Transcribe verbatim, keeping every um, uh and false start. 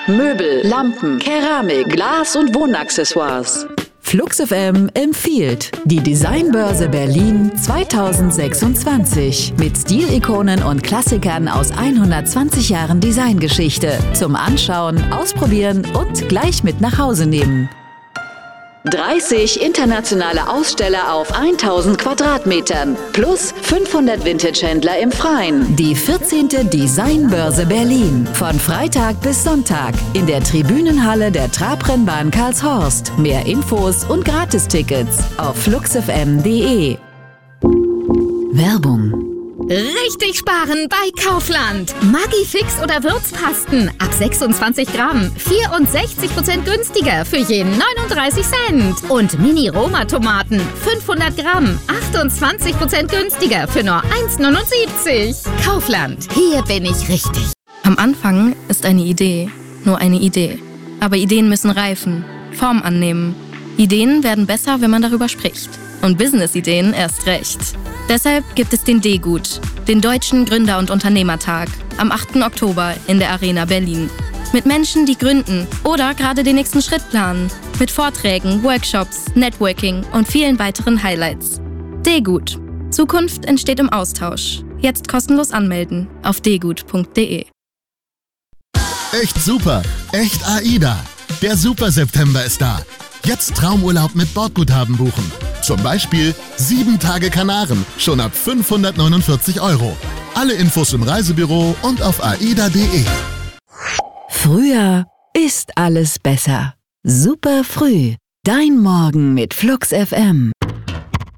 Möbel, Lampen, Keramik, Glas und Wohnaccessoires. Flux F M empfiehlt die Designbörse Berlin zweitausendsechsundzwanzig mit Stilikonen und Klassikern aus hundertzwanzig Jahren Designgeschichte. Zum Anschauen, Ausprobieren und gleich mit nach Hause nehmen. dreißig internationale Aussteller auf tausend Quadratmetern plus fünfhundert Vintage-Händler im Freien. Die vierzehnte Designbörse Berlin. Von Freitag bis Sonntag in der Tribünenhalle der Trabrennbahn Karlshorst. Mehr Infos und Gratistickets auf fluxfm punkt de. Werbung. Richtig sparen bei Kaufland. Maggi-Fix oder Würzpasten ab sechsundzwanzig Gramm. vierundsechzig Prozent günstiger für je neununddreißig Cent. Und Mini-Roma-Tomaten fünfhundert Gramm. achtundzwanzig Prozent günstiger für nur eins neunundsiebzig. Kaufland. Hier bin ich richtig. Am Anfang ist eine Idee nur eine Idee. Aber Ideen müssen reifen, Form annehmen. Ideen werden besser, wenn man darüber spricht. Und Business-Ideen erst recht. Deshalb gibt es den D-Gut, den Deutschen Gründer- und Unternehmertag, am achten Oktober in der Arena Berlin. Mit Menschen, die gründen oder gerade den nächsten Schritt planen. Mit Vorträgen, Workshops, Networking und vielen weiteren Highlights. D-Gut. Zukunft entsteht im Austausch. Jetzt kostenlos anmelden auf d gut punkt de. Echt super, echt AIDA. Der Super-September ist da. Jetzt Traumurlaub mit Bordguthaben buchen. Zum Beispiel sieben Tage Kanaren, schon ab fünfhundertneunundvierzig Euro. Alle Infos im Reisebüro und auf aida punkt de. Früher ist alles besser. Super früh. Dein Morgen mit Flux F M.